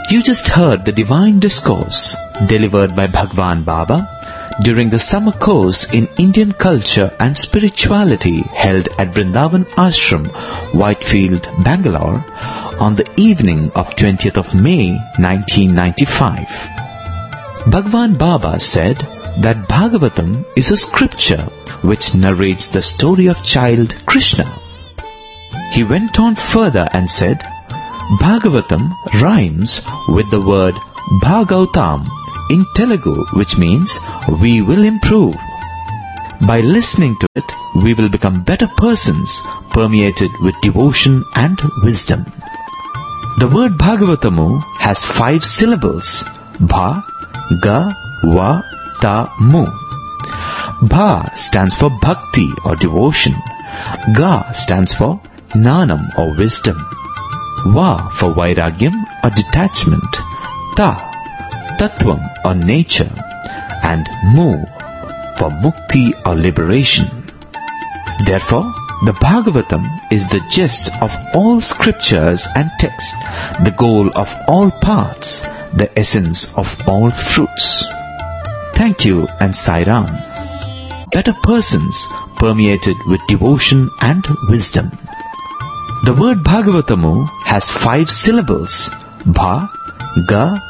You just heard the divine discourse delivered by Bhagwan Baba during the summer course in Indian culture and spirituality held at Vrindavan Ashram, Whitefield, Bangalore on the evening of 20th of May 1995. Bhagwan Baba said that Bhagavatam is a scripture which narrates the story of child Krishna. He went on further and said, Bhagavatam rhymes with the word Bhagavatam in Telugu, which means we will improve. By listening to it, we will become better persons permeated with devotion and wisdom. The word Bhagavatamu has 5 syllables: Bha, Ga, Va, Ta, Mu. Bha stands for bhakti or devotion. Ga stands for Gnanam or wisdom. Va for Vairagyam or detachment. Ta, Tattvam or nature. And Mu for Mukti or liberation. Therefore, the Bhagavatam is the gist of all scriptures and texts, the goal of all paths, the essence of all fruits. Thank you and Sai Ram. Better persons permeated with devotion and wisdom. The word Bhagavatamu has 5 syllables: Bha, Ga,